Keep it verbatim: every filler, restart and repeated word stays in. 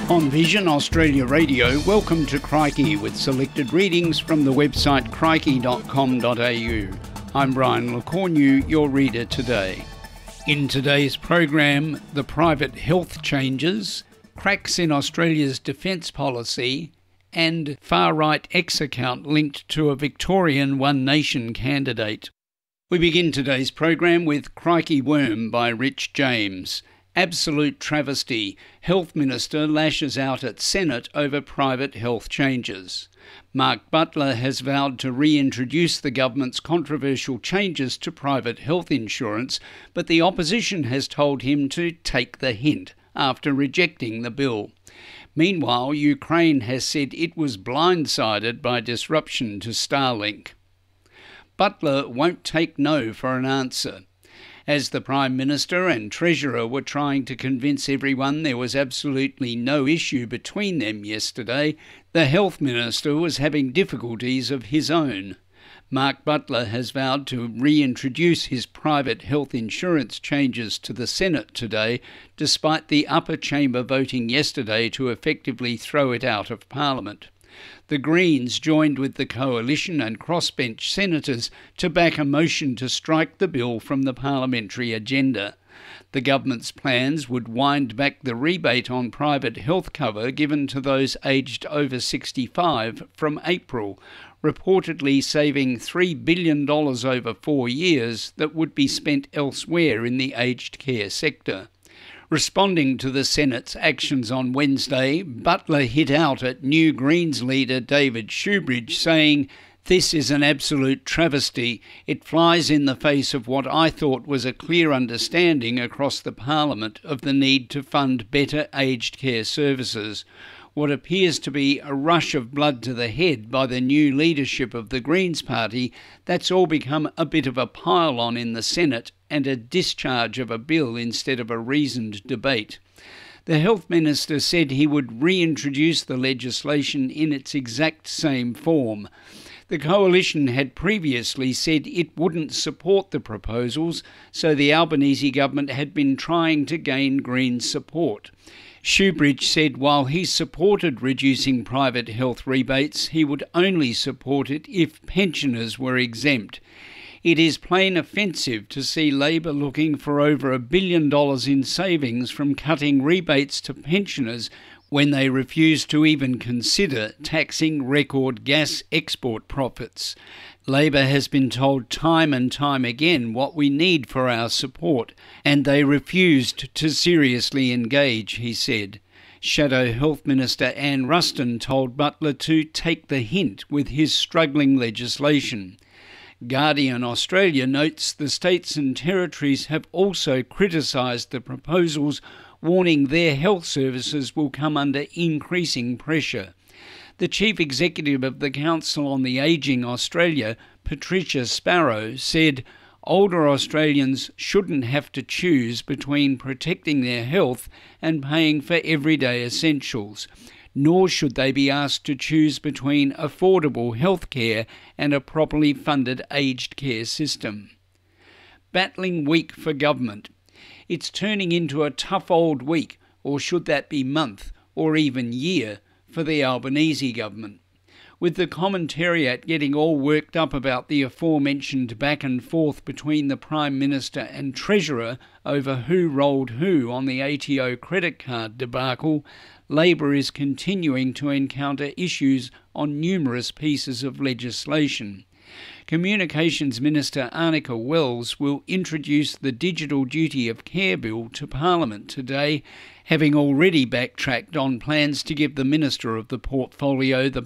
On Vision Australia Radio, welcome to Crikey with selected readings from the website crikey dot com dot a u. I'm Brian LeCornu, your reader today. In today's program, the private health changes, cracks in Australia's defence policy, and far-right X account linked to a Victorian One Nation candidate. We begin today's program with Crikey Worm by Rich James. Absolute travesty. Health Minister lashes out at Senate over private health changes. Mark Butler has vowed to reintroduce the government's controversial changes to private health insurance, but the opposition has told him to take the hint after rejecting the bill. Meanwhile, Ukraine has said it was blindsided by disruption to Starlink. Butler won't take no for an answer. As the Prime Minister and Treasurer were trying to convince everyone there was absolutely no issue between them yesterday, the Health Minister was having difficulties of his own. Mark Butler has vowed to reintroduce his private health insurance changes to the Senate today, despite the upper chamber voting yesterday to effectively throw it out of Parliament. The Greens joined with the Coalition and crossbench senators to back a motion to strike the bill from the parliamentary agenda. The government's plans would wind back the rebate on private health cover given to those aged over sixty-five from April, reportedly saving three billion dollars over four years that would be spent elsewhere in the aged care sector. Responding to the Senate's actions on Wednesday, Butler hit out at New Greens leader David Shoebridge, saying, "This is an absolute travesty. It flies in the face of what I thought was a clear understanding across the Parliament of the need to fund better aged care services. What appears to be a rush of blood to the head by the new leadership of the Greens Party, that's all become a bit of a pile-on in the Senate and a discharge of a bill instead of a reasoned debate." The Health Minister said he would reintroduce the legislation in its exact same form. The Coalition had previously said it wouldn't support the proposals, so the Albanese government had been trying to gain Greens support. Shoebridge said while he supported reducing private health rebates, he would only support it if pensioners were exempt. It is plain offensive to see Labor looking for over a billion dollars in savings from cutting rebates to pensioners when they refuse to even consider taxing record gas export profits. Labor has been told time and time again what we need for our support, and they refused to seriously engage, he said. Shadow Health Minister Anne Ruston told Butler to take the hint with his struggling legislation. Guardian Australia notes the states and territories have also criticised the proposals, warning their health services will come under increasing pressure. The Chief Executive of the Council on the Ageing Australia, Patricia Sparrow, said older Australians shouldn't have to choose between protecting their health and paying for everyday essentials, nor should they be asked to choose between affordable health care and a properly funded aged care system. Battling week for government. It's turning into a tough old week, or should that be month, or even year, for the Albanese government. With the commentariat getting all worked up about the aforementioned back and forth between the Prime Minister and Treasurer over who rolled who on the A T O credit card debacle, Labor is continuing to encounter issues on numerous pieces of legislation. Communications Minister Arnica Wells will introduce the Digital Duty of Care Bill to Parliament today, having already backtracked on plans to give the Minister of the portfolio the